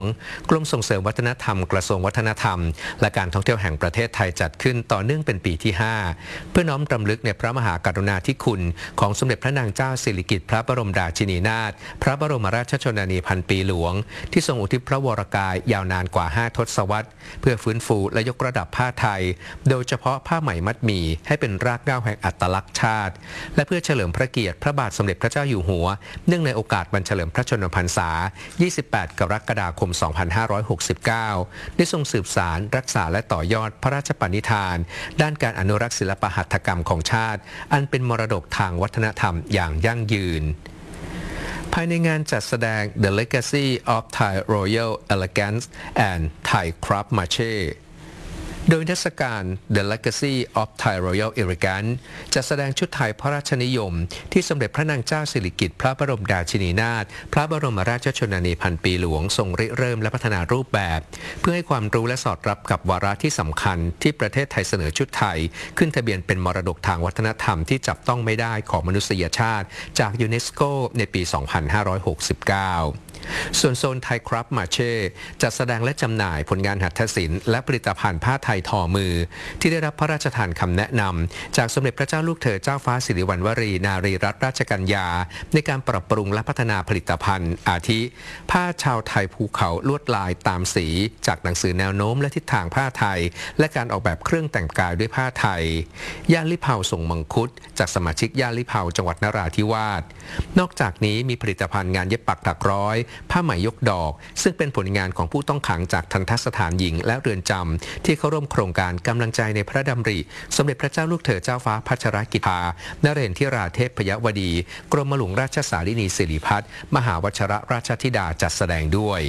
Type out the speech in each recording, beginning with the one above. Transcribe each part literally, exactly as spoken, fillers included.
กรมส่งเสริมวัฒนธรรมกระทรวงวัฒนธรรมและการท่องเที่ยวแห่งประเทศไทยจัดขึ้นต่อเนื่องเป็นปีที่ ห้า เพื่อน้อมรำลึกในพระมหากรุณาธิคุณของสมเด็จพระนางเจ้าสิริกิติ์พระบรมราชินีนาถพระบรมราชชนนีพันปีหลวงที่ทรงอุทิศพระวรกายยาวนานกว่าห้าทศวรรษเพื่อฟื้นฟูและยกระดับผ้าไทยโดยเฉพาะผ้าไหมมัดหมี่ให้เป็นรากเหง้าแห่งอัตลักษณ์ชาติและเพื่อเฉลิมพระเกียรติพระบาทสมเด็จพระเจ้าอยู่หัวเนื่องในโอกาสวันเฉลิมพระชนมพรรษายี่สิบแปดกรกฎาคมสองพันห้าร้อยหกสิบเก้าได้ทรงสืบสานรักษาและต่อยอดพระราชปณิธานด้านการอนุรักษ์ศิลปหัตถกรรมของชาติอันเป็นมรดกทางวัฒนธรรมอย่างยั่งยืนภายในงานจัดแสดง The Legacy of Thai Royal Elegance and Thai Craftsmanship โดยเทศกาล The Legacy of Thai Royal Elegance จัดแสดงชุดไทยพระราชนิยมที่สมเด็จพระนางเจ้าสิริกิติ์พระบรมราชินีนาถพระบรมราชชนนีพันปีหลวงทรงริเริ่มและพัฒนารูปแบบเพื่อให้ความรู้และสอดรับกับวาระที่สำคัญที่ประเทศไทยเสนอชุดไทยขึ้นทะเบียนเป็นมรดกทางวัฒนธรรมที่จับต้องไม่ได้ของมนุษยชาติจากยูเนสโกในปี สองพันห้าร้อยหกสิบเก้าส่วนโซนไทยครับมาเช่จัดแสดงและจำหน่ายผลงานหัตถศิลป์และผลิตภัณฑ์ผ้าไทยทอมือที่ได้รับพระราชทานคำแนะนำจากสมเด็จพระเจ้าลูกเธอเจ้าฟ้าสิริวัณวรีนารีรัตนราชกัญญาในการปรับปรุงและพัฒนาผลิตภัณฑ์อาทิผ้าชาวไทยภูเขาลวดลายตามสีจากหนังสือแนวโน้มและทิศทางผ้าไทยและการออกแบบเครื่องแต่งกายด้วยผ้าไทยย่านลิเผาส่งมังคุดจากสมาชิกย่านลิเผาจังหวัดนราธิวาสนอกจากนี้มีผลิตภัณฑ์งานเย็บปักถักร้อยผ้าไหมยกดอกซึ่งเป็นผลงานของผู้ต้องขังจากทันทสถานหญิงและเรือนจำที่เข้าร่วมโครงการกำลังใจในพระดำริสมเด็จพระเจ้าลูกเธอเจ้าฟ้าพัชรกิติ์นเรศทิราเทพยวดีกรมหลวงราชสารินีสิริพัฒน์มหาวชรราชธิดาจัดแสดงด้วย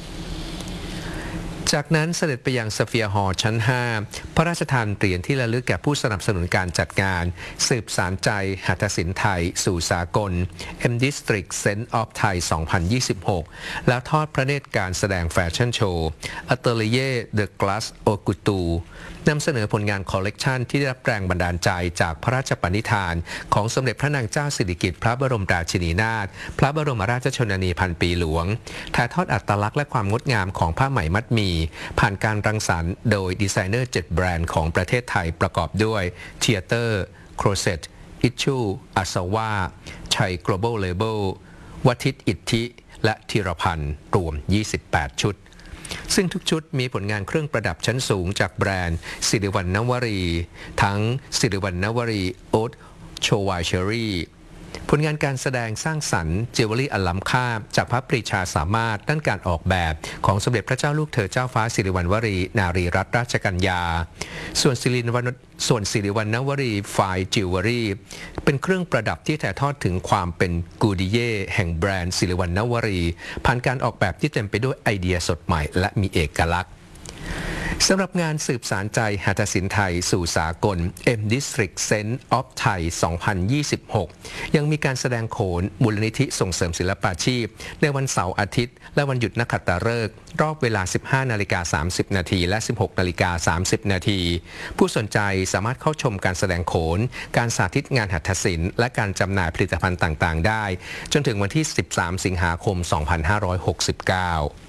จากนั้นเสด็จไปยังสเฟียร์ฮอลล์ชั้น ห้า พระราชทานเหรียญที่ระลึกแก่ผู้สนับสนุนการจัดงานสืบสานใจหัตถศิลป์ไทยสู่สากล M District Sense of Thai สองพันยี่สิบหก แล้วทอดพระเนตรการแสดงแฟชั่นโชว์ Atelier de Glace au Couture นำเสนอผลงานคอลเลกชันที่ได้รับแรงบันดาลใจจากพระราชปณิธานของสมเด็จพระนางเจ้าสิริกิติ์พระบรมราชินีนาถพระบรมราชชนนีพันปีหลวงถ่ายทอดอัตลักษณ์และความงดงามของผ้าไหมมัดหมี่ผ่านการรังสรรค์โดยดีไซเนอร์เจ็ดแบรนด์ของประเทศไทยประกอบด้วย Theater Crozet Issue Asawa ชัย Global Label วัทิตอิทธิและธีรพันธ์รวมยี่สิบแปดชุดซึ่งทุกชุดมีผลงานเครื่องประดับชั้นสูงจากแบรนด์สิริวัณณวรีทั้งสิริวัณณวรีโอ๊ตโชวาเชอรี่ผลงานการแสดงสร้างสรรค์จิวเวลรี่อันล้ำค่าจากพระปรีชาสามารถด้านการออกแบบของสมเด็จพระเจ้าลูกเธอเจ้าฟ้าสิริวัณวรีนารีรัตนราชกัญญาส่วนสิริวัณส่วนสิริวัณณวรีไฟจิวเวลรี่เป็นเครื่องประดับที่ถ่ายทอดถึงความเป็นกูดิเย่แห่งแบรนด์สิริวัณณวรีผ่านการออกแบบที่เต็มไปด้วยไอเดียสดใหม่และมีเอกลักษณ์สำหรับงานสืบสานใจหัตถศิลป์ไทยสู่สากล M District Sense of Thai สองพันยี่สิบหก ยังมีการแสดงโขนมูลนิธิส่งเสริมศิลปาชีพในวันเสาร์อาทิตย์และวันหยุดนักขัตฤกษ์รอบเวลา สิบห้านาฬิกาสามสิบนาทีและ สิบหกนาฬิกาสามสิบนาทีผู้สนใจสามารถเข้าชมการแสดงโขนการสาธิตงานหัตถศิลป์และการจำหน่ายผลิตภัณฑ์ต่างๆได้จนถึงวันที่ สิบสามสิงหาคมสองพันห้าร้อยหกสิบเก้า